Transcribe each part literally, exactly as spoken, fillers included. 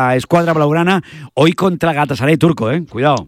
la escuadra blaugrana hoy contra Galatasaray turco, ¿eh? Cuidado.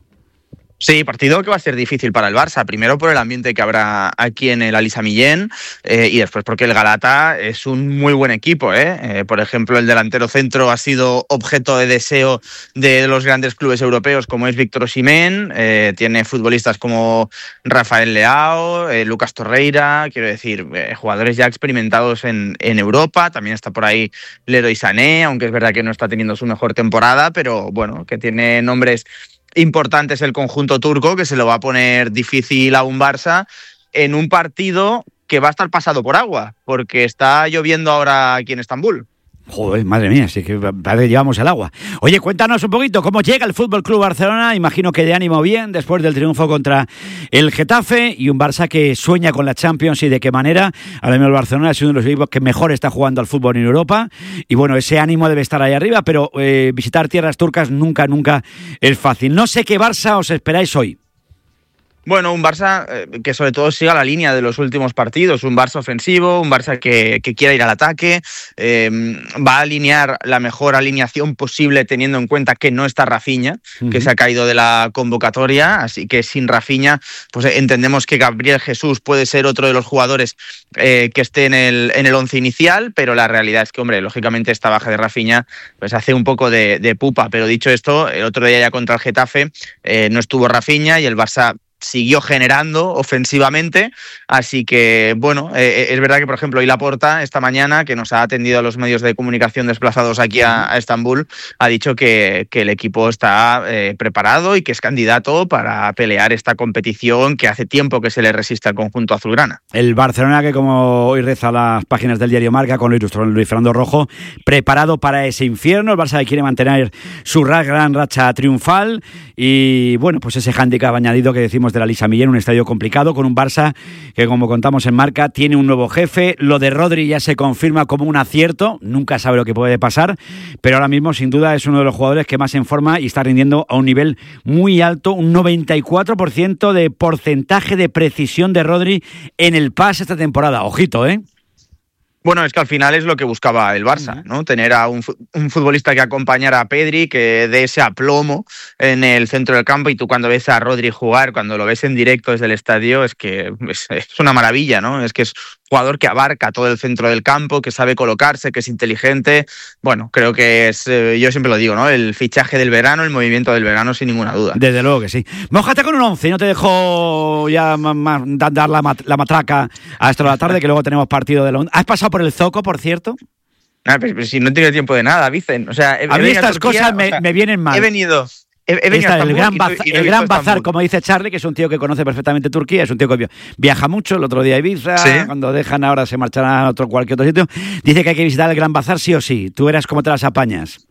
Sí, partido que va a ser difícil para el Barça, primero por el ambiente que habrá aquí en el Elisa Millén eh, y después porque el Galata es un muy buen equipo. ¿eh? Eh, por ejemplo, el delantero centro ha sido objeto de deseo de los grandes clubes europeos como es Víctor Osimhen, eh, tiene futbolistas como Rafael Leao, eh, Lucas Torreira, quiero decir, eh, jugadores ya experimentados en, en Europa, también está por ahí Leroy Sané, aunque es verdad que no está teniendo su mejor temporada, pero bueno, que tiene nombres importantes el conjunto turco, que se lo va a poner difícil a un Barça en un partido que va a estar pasado por agua, porque está lloviendo ahora aquí en Estambul. Joder, madre mía, sí que llevamos el agua. Oye, cuéntanos un poquito cómo llega el F C Barcelona. Imagino que de ánimo bien después del triunfo contra el Getafe y un Barça que sueña con la Champions y de qué manera. Ahora mismo el Barcelona es uno de los equipos que mejor está jugando al fútbol en Europa y bueno, ese ánimo debe estar ahí arriba, pero eh, visitar tierras turcas nunca, nunca es fácil. No sé qué Barça os esperáis hoy. Bueno, un Barça eh, que sobre todo siga la línea de los últimos partidos, un Barça ofensivo, un Barça que, que quiera ir al ataque, eh, va a alinear la mejor alineación posible teniendo en cuenta que no está Rafinha, uh-huh. que se ha caído de la convocatoria, así que sin Rafinha pues entendemos que Gabriel Jesús puede ser otro de los jugadores eh, que esté en el, en el once inicial, pero la realidad es que, hombre, lógicamente esta baja de Rafinha pues hace un poco de, de pupa, pero dicho esto, el otro día ya contra el Getafe eh, no estuvo Rafinha y el Barça siguió generando ofensivamente, así que bueno, eh, es verdad que por ejemplo hoy Laporta esta mañana, que nos ha atendido a los medios de comunicación desplazados aquí a, a Estambul, ha dicho que, que el equipo está eh, preparado y que es candidato para pelear esta competición que hace tiempo que se le resiste al conjunto azulgrana. El Barcelona que como hoy reza las páginas del diario Marca con Luis, Luis Fernando Rojo, preparado para ese infierno, el Barça quiere mantener su gran racha triunfal y bueno, pues ese hándicap añadido que decimos de la Elisa Millén, un estadio complicado con un Barça que, como contamos en Marca, tiene un nuevo jefe. Lo de Rodri ya se confirma como un acierto, nunca sabe lo que puede pasar, pero ahora mismo sin duda es uno de los jugadores que más en forma y está rindiendo a un nivel muy alto, un noventa y cuatro por ciento de porcentaje de precisión de Rodri en el pase esta temporada. Ojito, ¿eh? Bueno, es que al final es lo que buscaba el Barça, ¿no? Tener a un, un futbolista que acompañara a Pedri, que dé ese aplomo en el centro del campo, y tú cuando ves a Rodri jugar, cuando lo ves en directo desde el estadio, es que es, es una maravilla, ¿no? Es que es un jugador que abarca todo el centro del campo, que sabe colocarse, que es inteligente. Bueno, creo que es, eh, yo siempre lo digo, ¿no? El fichaje del verano, el movimiento del verano, sin ninguna duda. Desde luego que sí. Mójate con un once, no te dejo ya más, más, dar la, mat, la matraca a esto de la tarde, que luego tenemos partido de la... ¿Has pasado por el Zoco, por cierto? Ah, pero, pero si no he tenido tiempo de nada, Vicen. O sea, he, a mí estas Turquía, cosas me, o sea, me vienen mal. He venido... He, he venido Está el gran, baza, y, y no el gran bazar, Estambul. como dice Charlie, que es un tío que conoce perfectamente Turquía, es un tío que viaja mucho, el otro día a Ibiza, ¿sí? Cuando dejan ahora se marcharán a otro cualquier otro sitio. Dice que hay que visitar el gran bazar sí o sí. ¿Tú eras cómo te las apañas?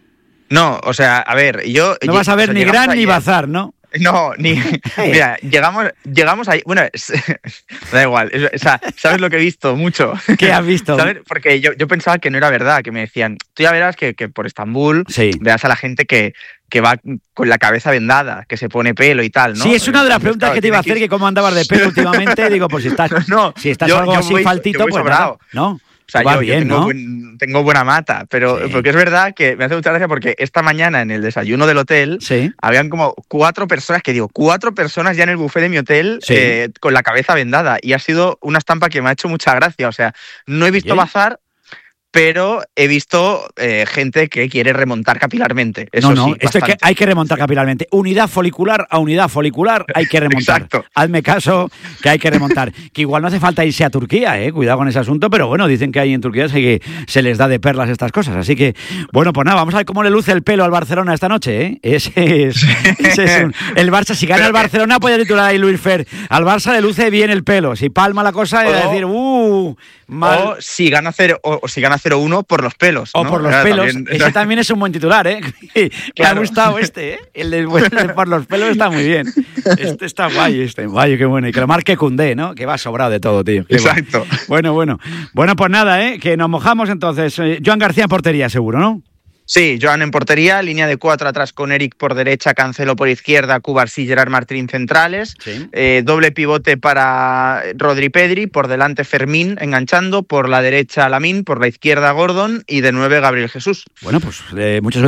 No, o sea, a ver, yo... No vas a ver o sea, ni gran ayer. ni bazar, ¿no? No, ni... Mira, llegamos, llegamos ahí... Bueno, es, da igual. Es, o sea, ¿sabes lo que he visto? Mucho. ¿Qué has visto? ¿Sabes? Porque yo, yo pensaba que no era verdad, que me decían, tú ya verás que, que por Estambul sí. veas a la gente que, que va con la cabeza vendada, que se pone pelo y tal, ¿no? Sí, es una de las preguntas que te iba a hacer, que cómo andabas de pelo últimamente. Digo, pues si estás, no, si estás yo, algo yo así voy, faltito, pues nada, ¿no? O sea, va yo, bien, yo tengo, ¿no? buen, tengo buena mata, pero sí. Porque es verdad que me hace mucha gracia porque esta mañana en el desayuno del hotel sí. habían como cuatro personas, que digo, cuatro personas ya en el buffet de mi hotel sí. eh, con la cabeza vendada, y ha sido una estampa que me ha hecho mucha gracia. O sea, no he visto bazar, pero he visto eh, gente que quiere remontar capilarmente. Eso no, no, sí, esto es que hay que remontar capilarmente. Unidad folicular a unidad folicular hay que remontar. Exacto. Hazme caso que hay que remontar. Que igual no hace falta irse a Turquía, eh, cuidado con ese asunto, pero bueno, dicen que ahí en Turquía sí que se les da de perlas estas cosas. Así que, bueno, pues nada, vamos a ver cómo le luce el pelo al Barcelona esta noche, ¿eh? Ese es, ese es un, el Barça, si gana pero, el Barcelona, puede titular ahí Luis Fer. Al Barça le luce bien el pelo. Si palma la cosa, es decir, uh, mal. O si gana cero, o, o si gana cero uno por los pelos. O ¿no? por los Era pelos. También... Ese también es un buen titular, ¿eh? Claro. Me ha gustado este, ¿eh? El de, el de por los pelos está muy bien. Este está guay, este. Guay, qué bueno. Y que lo marque Koundé, ¿no? Que va sobrado de todo, tío. Qué exacto. Bueno, bueno. Bueno, pues nada, ¿eh? Que nos mojamos entonces. Eh, Joan García en portería, seguro, ¿no? Sí, Joan en portería, línea de cuatro atrás con Eric por derecha, Cancelo por izquierda, Cubarsí, Gerard Martín centrales, sí. eh, doble pivote para Rodri Pedri, por delante Fermín enganchando, por la derecha Lamine, por la izquierda Gordon y de nueve Gabriel Jesús. Bueno, pues eh, muchas